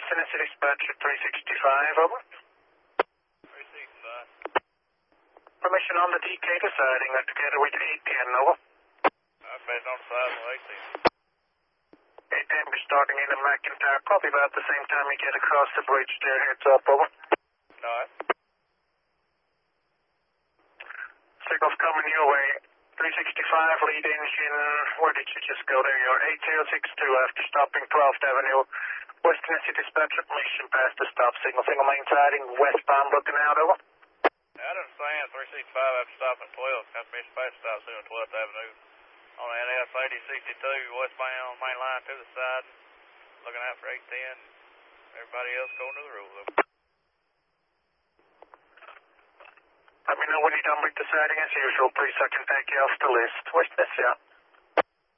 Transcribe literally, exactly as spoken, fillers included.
Western City Dispatch at three sixty-five, over. three sixty-five. Permission on the D K deciding at together with eight ten, over. I'm based on the side of eight ten. eight ten be starting in at McIntyre, probably about the same time you get across the bridge there, heads up, over. No. Signals coming your way. three sixty-five, lead engine, where did you just go there? You're eight zero six two after stopping twelfth Avenue. Western City Dispatch permission past the stop signal. Single main siding, westbound looking out, over. I understand three sixty-five after stopping twelve. Transmission past stop signal twelfth Avenue. On N S eighty sixty-two, westbound main line to the side. Looking out for eight ten. Everybody else going to the road, over. Let me know when you're done with deciding as usual. Please, I can take you off the list. Western, yeah.